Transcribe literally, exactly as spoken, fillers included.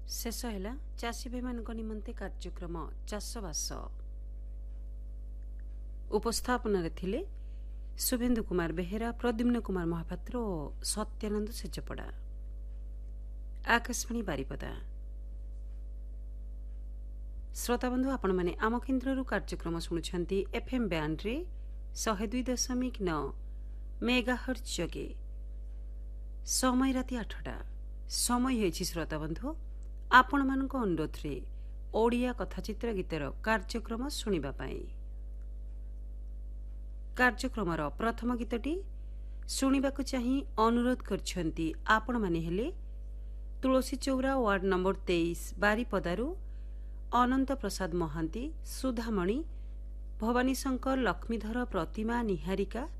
शेष है चाषी भाई मान निमंते कार्यक्रम चाषबास उपस्थापन थिले शुभेन्दु कुमार बेहेरा, प्रद्युम्न कुमार महापात्र और सत्यानंद सेजपड़ा। आकाशवाणी बारिपदा। श्रोताबंधु आपण मैंने आम केन्द्र कार्यक्रम शुणुंट एफएम बैंड रे शहे दुई दशमिक नौ मेगाहर्ट्ज जगे समय राति आठटा समय होइछि। श्रोताबंधु आपण मानक अनुरोध रे ओडिया कथाचित्र गीतर कार्यक्रम शुणिबा पाई। कार्यक्रमर प्रथम गीतटी शुणिबाकु चाहि अनुरोध करछंती आपण माने हेले तुलसी चौरा वार्ड नंबर तेईस बारिपदारू अनंत प्रसाद महांती, सुधामणि, भवानी शंकर, लक्ष्मीधर, प्रतिमा, निहारिका,